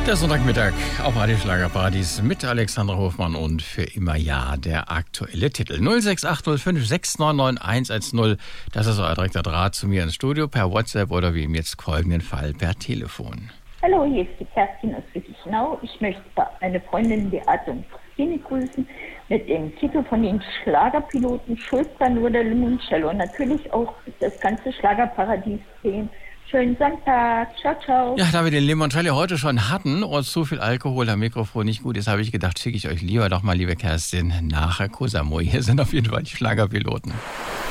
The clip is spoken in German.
Der Sonntagmittag auf Radio Schlagerparadies mit Alexandra Hofmann und für immer ja der aktuelle Titel. 06805699110. Das ist euer direkter Draht zu mir ins Studio per WhatsApp oder wie im jetzt folgenden Fall per Telefon. Hallo, hier ist die Kerstin aus Friedrichsnau. Ich möchte eine Freundin Beate und Christine grüßen mit dem Titel von den Schlagerpiloten Schulzern oder Limoncello. Natürlich auch das ganze Schlagerparadies-Team. Schönen Sonntag. Ciao, ciao. Ja, da wir den Limoncello heute schon hatten und zu viel Alkohol am Mikrofon nicht gut ist, habe ich gedacht, schicke ich euch lieber doch mal, liebe Kerstin, nach Koh Samui. Hier sind auf jeden Fall die Schlagerpiloten.